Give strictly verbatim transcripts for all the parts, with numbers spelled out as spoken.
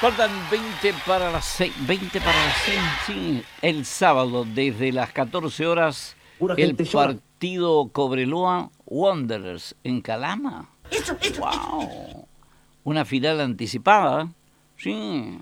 Faltan veinte para las seis. veinte para las seis, sí. El sábado, desde las catorce horas, el partido Cobreloa Wanderers en Calama. Eso, eso, ¡Wow! eso. Una final anticipada. Sí.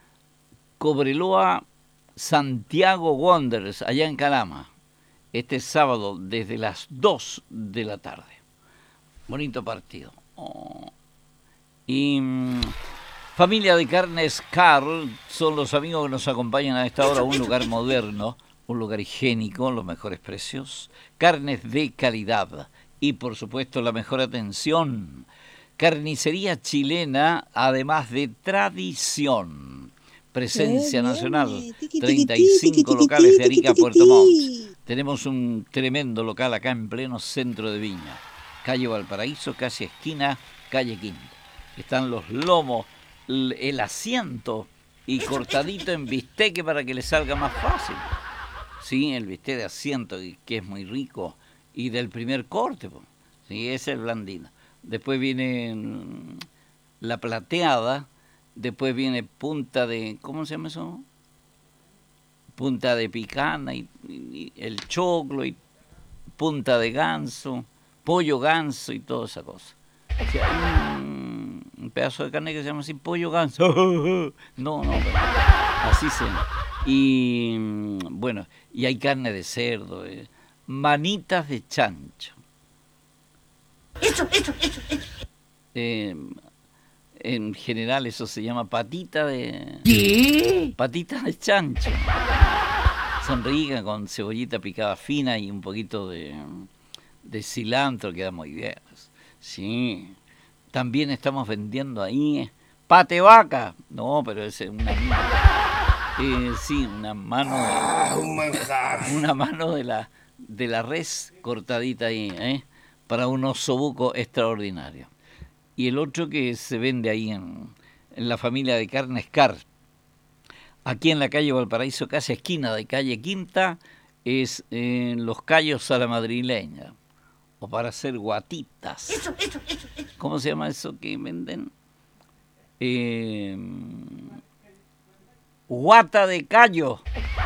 Cobreloa Santiago Wanderers, allá en Calama. Este sábado, desde las dos de la tarde. Bonito partido. Oh. Y mmm, familia de carnes Carl son los amigos que nos acompañan a esta hora. Un lugar moderno, un lugar higiénico, los mejores precios, carnes de calidad y por supuesto la mejor atención. Carnicería chilena, además de tradición. Presencia nacional, treinta y cinco locales de Arica a Puerto Montt. Tenemos un tremendo local acá en pleno centro de Viña. Calle Valparaíso, casi esquina, calle Quinta. Están los lomos, el asiento y cortadito en bisteque para que le salga más fácil. Sí, el bistec de asiento, que es muy rico, y del primer corte, sí, ese es el blandino. Después viene la plateada, después viene punta de, ¿cómo se llama eso? Punta de picana, y, y, y el choclo, y punta de ganso, pollo ganso y toda esa cosa. O sea, hay un, un pedazo de carne que se llama así, pollo ganso. No, no, pero así se llama. Y bueno, y hay carne de cerdo, eh, manitas de chancho. Eso, eso, eso, eso. Eh, en general eso se llama patita de... ¿Qué? Patita de chancho. Son ricas con cebollita picada fina y un poquito de, de cilantro, queda muy bien. Sí. También estamos vendiendo ahí pate vaca. No, pero es una... Eh, sí, una mano de, ah, un manjar. Una mano de la, de la res cortadita ahí, ¿eh? Para un osobuco extraordinario. Y el otro que se vende ahí en, en la familia de carnes Car, aquí en la calle Valparaíso, casi esquina de calle Quinta, es en los callos a la madrileña, o para hacer guatitas. Eso, eso, eso, eso. ¿Cómo se llama eso que venden? Eh, guata de callo.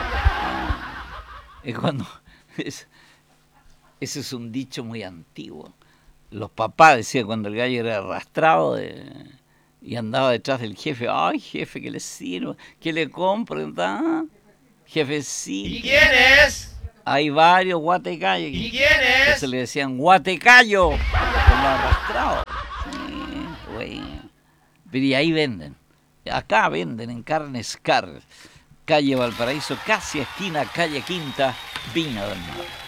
Es cuando... Es, ese es un dicho muy antiguo. Los papás decían cuando el gallo era arrastrado de, y andaba detrás del jefe, ay jefe, que le sirva, que le compre, ¿tá? Jefecito. ¿Y quién es? Hay varios guatecayos. ¿Y quién es? Que se le decían guatecayo, por lo arrastrado. Sí, bueno. Pero y ahí venden. Acá venden en Carnes Car, calle Valparaíso, casi esquina, calle Quinta, Viña del Mar.